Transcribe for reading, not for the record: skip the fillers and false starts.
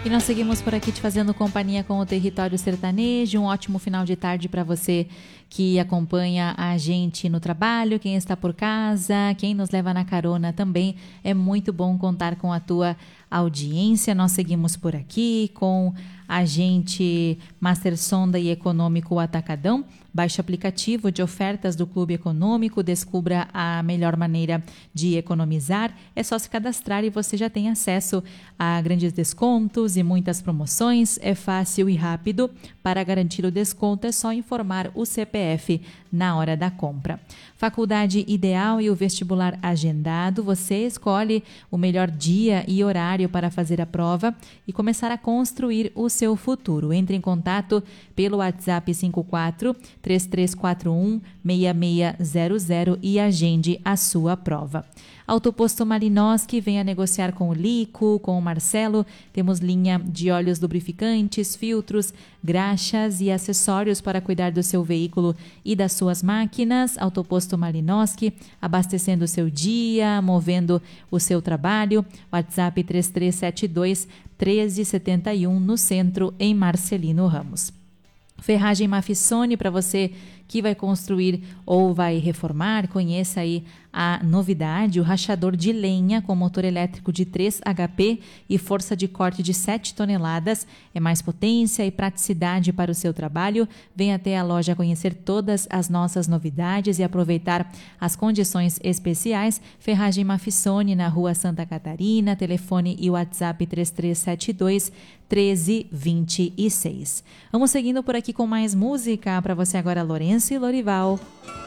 E nós seguimos por aqui te fazendo companhia com o Território Sertanejo. Um ótimo final de tarde para você que acompanha a gente no trabalho, quem está por casa, quem nos leva na carona também. É muito bom contar com a tua audiência. Nós seguimos por aqui com agente Master Sonda e Econômico Atacadão. Baixe o aplicativo de ofertas do Clube Econômico, descubra a melhor maneira de economizar. É só se cadastrar e você já tem acesso a grandes descontos e muitas promoções. É fácil e rápido. Para garantir o desconto é só informar o CPF na hora da compra. Faculdade ideal e o vestibular agendado. Você escolhe o melhor dia e horário para fazer a prova e começar a construir o seu futuro. Entre em contato pelo WhatsApp 54-3341-6600 e agende a sua prova. Autoposto Malinoski, venha negociar com o Lico, com o Marcelo. Temos linha de óleos lubrificantes, filtros, graxas e acessórios para cuidar do seu veículo e das suas máquinas. Autoposto Malinoski, abastecendo o seu dia, movendo o seu trabalho. WhatsApp 3372-1371 no centro, em Marcelino Ramos. Ferragem Mafissone, para você que vai construir ou vai reformar, conheça aí a novidade, o rachador de lenha com motor elétrico de 3 HP e força de corte de 7 toneladas. É mais potência e praticidade para o seu trabalho. Venha até a loja conhecer todas as nossas novidades e aproveitar as condições especiais. Ferragem Mafissone, na Rua Santa Catarina, telefone e WhatsApp 3372-1326. Vamos seguindo por aqui com mais música para você agora, Lourenço e Lorival.